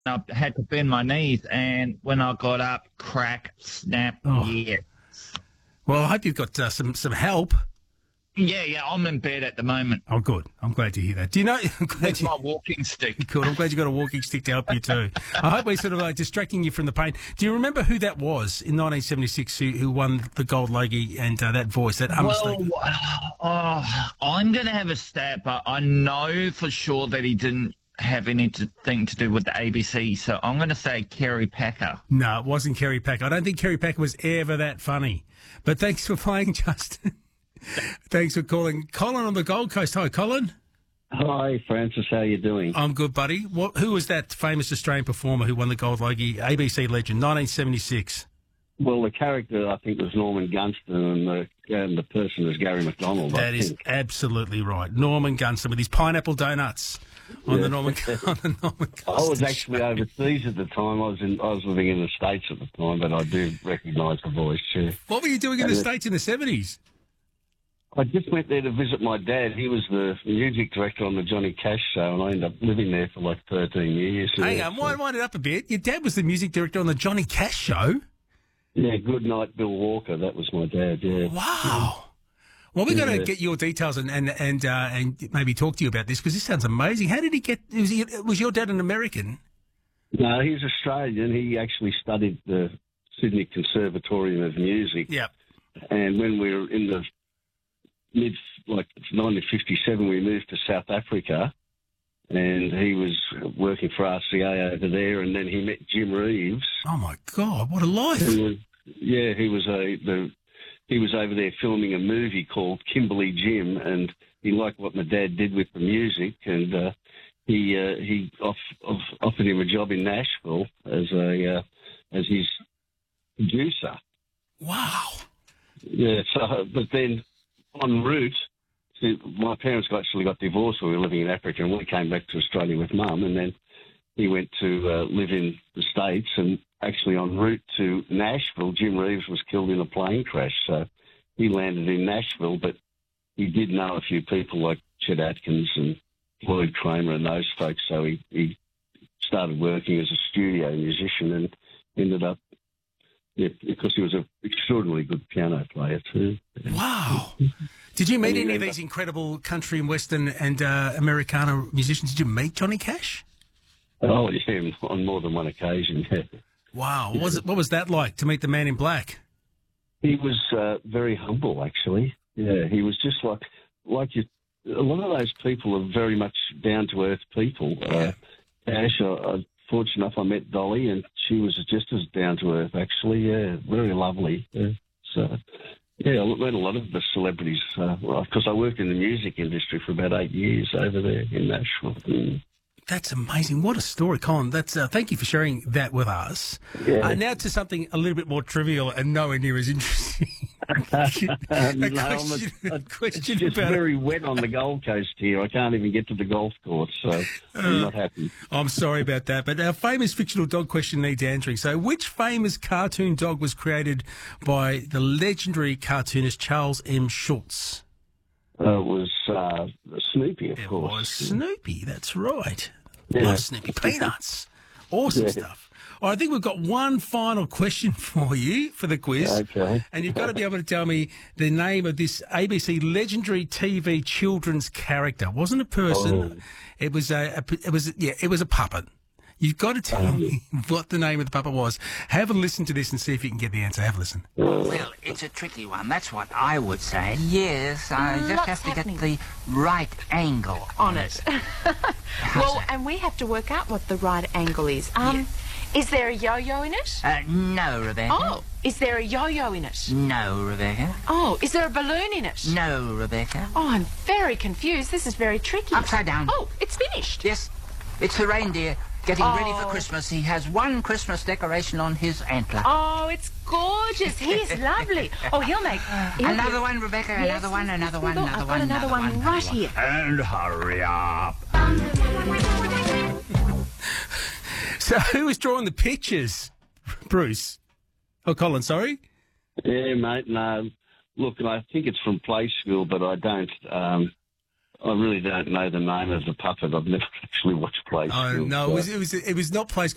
I had to bend my knees, and when I got up, crack, snap, yeah. Well, I hope you've got some help. Yeah, I'm in bed at the moment. Oh, good. I'm glad to hear that. Do you know? With my walking stick. Good. I'm glad you got a walking stick to help you too. I hope we're sort of distracting you from the pain. Do you remember who that was in 1976 who won the Gold Logie and that voice, that understatement? Well, I'm going to have a stab, but I know for sure that he didn't have anything to do with the ABC, so I'm going to say Kerry Packer. No, it wasn't Kerry Packer. I don't think Kerry Packer was ever that funny. But thanks for playing, Justin. Thanks for calling. Colin on the Gold Coast. Hi, Colin. Hi, Francis. How you doing? I'm good, buddy. Who was that famous Australian performer who won the Gold Logie? ABC legend, 1976. Well, the character, I think, was Norman Gunston, and the person was Gary McDonald. That is absolutely right. Norman Gunston with his pineapple donuts on the Norman Gunston. I was actually overseas at the time. I was living in the States at the time, but I do recognise the voice, too. What were you doing in the States in the 70s? I just went there to visit my dad. He was the music director on the Johnny Cash show, and I ended up living there for like 13 years. Hang on, wind it up a bit. Your dad was the music director on the Johnny Cash show? Yeah, Good Night, Bill Walker. That was my dad, yeah. Wow. Well, we're going to get your details and maybe talk to you about this, because this sounds amazing. How did he get... Was your dad an American? No, he's Australian. He actually studied the Sydney Conservatorium of Music. Yep. And when we were in the 1957, we moved to South Africa, and he was working for RCA over there, and then he met Jim Reeves. Oh my God, what a life! He was over there filming a movie called Kimberly Jim, and he liked what my dad did with the music, and he offered him a job in Nashville as his producer. Wow. Yeah. So, but then en route, my parents actually got divorced when we were living in Africa, and we came back to Australia with Mum, and then he went to live in the States, and actually en route to Nashville, Jim Reeves was killed in a plane crash, so he landed in Nashville, but he did know a few people like Chet Atkins and Floyd Kramer and those folks, so he started working as a studio musician and ended up, because he was an extraordinarily good piano player too. Wow. Did you meet any of these incredible country and Western and Americana musicians? Did you meet Johnny Cash? Oh, yeah, on more than one occasion, yeah. Wow. What was that like, to meet the Man in Black? He was very humble, actually. Yeah, he was just like you. A lot of those people are very much down-to-earth people. Cash, fortunate enough, I met Dolly, and she was just as down-to-earth, actually. Yeah, very lovely. Yeah. So, yeah, I met a lot of the celebrities, because I worked in the music industry for about 8 years over there in Nashville. Mm. That's amazing. What a story, Colin. That's thank you for sharing that with us. Yeah. Now to something a little bit more trivial and nowhere near as interesting. It's just very wet on the Gold Coast here. I can't even get to the golf course, so I'm not happy. I'm sorry about that, but our famous fictional dog question needs answering. So which famous cartoon dog was created by the legendary cartoonist Charles M. Schulz? It was Snoopy, of course. It was Snoopy, that's right. Yeah. Love Snoopy. Peanuts. Awesome stuff. All right, I think we've got one final question for you for the quiz. Okay. And you've got to be able to tell me the name of this ABC legendary TV children's character. It wasn't a person. Oh. It was a puppet. You've got to tell me what the name of the puppet was. Have a listen to this and see if you can get the answer. Have a listen. Well, it's a tricky one. That's what I would say. Yes, I just have to get the right angle on it. Well, and we have to work out what the right angle is. Is there a yo-yo in it? No, Rebecca. Oh, is there a yo-yo in it? No, Rebecca. Oh, is there a balloon in it? No, Rebecca. Oh, I'm very confused. This is very tricky. Upside down. Oh, it's finished. Yes, it's the reindeer getting ready for Christmas. He has one Christmas decoration on his antler. Oh, it's gorgeous. He's lovely. Oh, he'll make... Another one, Rebecca. Yes, another one, another one, I've another got one, another one right here. And hurry up. So who was drawing the pictures, Bruce? Oh, Colin, sorry? Yeah, mate, no. Look, I think it's from Play School, but I don't... I really don't know the name of the puppet. I've never actually watched Play School. Oh, no, it was not Play School.